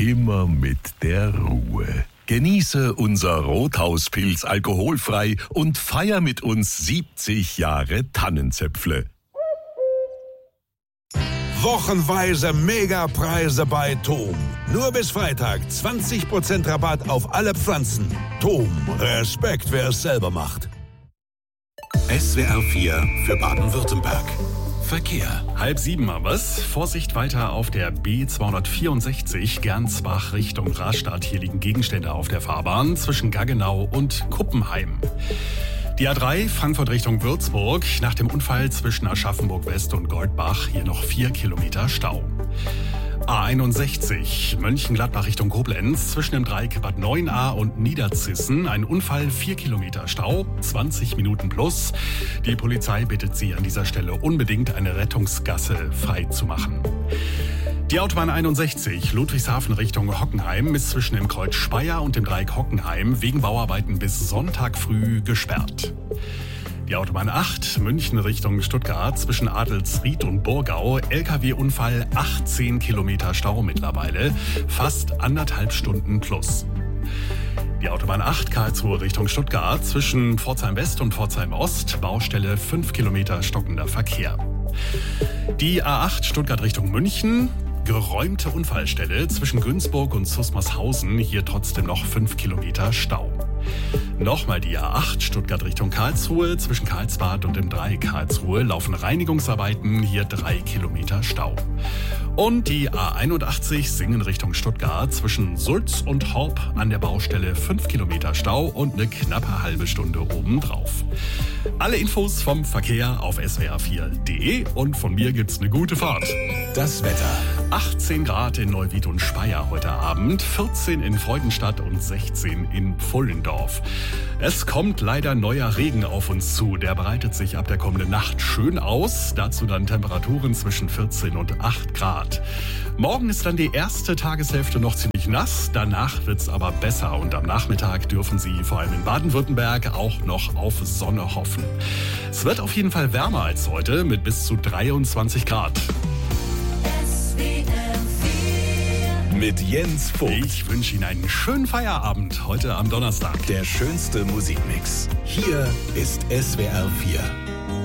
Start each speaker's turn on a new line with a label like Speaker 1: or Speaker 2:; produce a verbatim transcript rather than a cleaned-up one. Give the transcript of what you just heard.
Speaker 1: immer mit der Ruhe. Genieße unser Rothauspilz alkoholfrei und feier mit uns siebzig Jahre Tannenzäpfle.
Speaker 2: Wochenweise Megapreise bei Tom. Nur bis Freitag zwanzig Prozent Rabatt auf alle Pflanzen. Tom, Respekt, wer es selber macht.
Speaker 3: S W R vier für Baden-Württemberg. Verkehr.
Speaker 4: Halb sieben haben wir's. Vorsicht weiter auf der B zweihundertvierundsechzig Gernsbach Richtung Rastatt. Hier liegen Gegenstände auf der Fahrbahn zwischen Gaggenau und Kuppenheim. Die A drei Frankfurt Richtung Würzburg. Nach dem Unfall zwischen Aschaffenburg West und Goldbach hier noch vier Kilometer Stau. A einundsechzig Mönchengladbach Richtung Koblenz zwischen dem Dreieck Bad Neuenahr und Niederzissen. Ein Unfall, vier Kilometer Stau, zwanzig Minuten plus. Die Polizei bittet Sie an dieser Stelle unbedingt eine Rettungsgasse frei zu machen. Die Autobahn einundsechzig Ludwigshafen Richtung Hockenheim ist zwischen dem Kreuz Speyer und dem Dreieck Hockenheim wegen Bauarbeiten bis Sonntag früh gesperrt. Die Autobahn acht, München Richtung Stuttgart zwischen Adelsried und Burgau. L K W-Unfall, achtzehn Kilometer Stau mittlerweile, fast anderthalb Stunden plus. Die Autobahn acht, Karlsruhe Richtung Stuttgart zwischen Pforzheim West und Pforzheim Ost. Baustelle, fünf Kilometer stockender Verkehr. Die A acht, Stuttgart Richtung München. Geräumte Unfallstelle zwischen Günzburg und Susmarshausen. Hier trotzdem noch fünf Kilometer Stau. Nochmal die A acht, Stuttgart Richtung Karlsruhe. Zwischen Karlsbad und dem Dreieck Karlsruhe laufen Reinigungsarbeiten. Hier drei Kilometer Stau. Und die A einundachtzig, Singen Richtung Stuttgart. Zwischen Sulz und Horb an der Baustelle fünf Kilometer Stau und eine knappe halbe Stunde obendrauf. Alle Infos vom Verkehr auf S W R vier punkt de und von mir gibt's eine gute Fahrt.
Speaker 3: Das Wetter.
Speaker 4: achtzehn Grad in Neuwied und Speyer heute Abend, vierzehn in Freudenstadt und sechzehn in Pfullendorf. Es kommt leider neuer Regen auf uns zu. Der breitet sich ab der kommenden Nacht schön aus. Dazu dann Temperaturen zwischen vierzehn und acht Grad. Morgen ist dann die erste Tageshälfte noch ziemlich nass. Danach wird's aber besser. Und am Nachmittag dürfen Sie vor allem in Baden-Württemberg auch noch auf Sonne hoffen. Es wird auf jeden Fall wärmer als heute mit bis zu dreiundzwanzig Grad.
Speaker 3: Mit Jens Vogt.
Speaker 4: Ich wünsche Ihnen einen schönen Feierabend heute am Donnerstag.
Speaker 3: Der schönste Musikmix. Hier ist S W R vier.